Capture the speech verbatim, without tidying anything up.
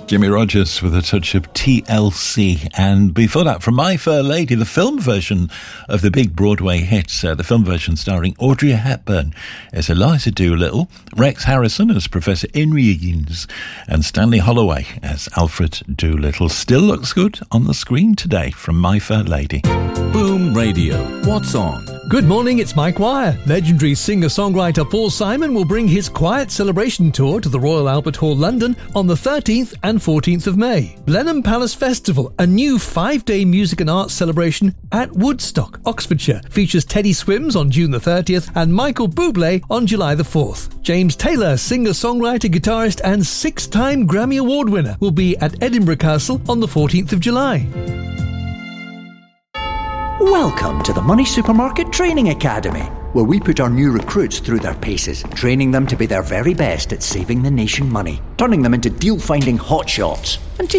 Jimmy Rogers with a touch of T L C. And before that, from My Fair Lady, the film version of the big Broadway hit. Uh, the film version starring Audrey Hepburn as Eliza Doolittle, Rex Harrison as Professor Inriggins, and Stanley Holloway as Alfred Doolittle. Still looks good on the screen today from My Fair Lady. Boom Radio. What's on? Good morning, it's Mike Wire. Legendary singer-songwriter Paul Simon will bring his Quiet Celebration Tour to the Royal Albert Hall, London on the thirteenth and fourteenth of May. Blenheim Palace Festival, a new five-day music and arts celebration at Woodstock, Oxfordshire, features Teddy Swims on June the thirtieth and Michael Bublé on July the fourth. James Taylor, singer-songwriter, guitarist and six-time Grammy Award winner, will be at Edinburgh Castle on the fourteenth of July. Welcome to the Money Supermarket Training Academy, where we put our new recruits through their paces, training them to be their very best at saving the nation money, turning them into deal-finding hotshots, and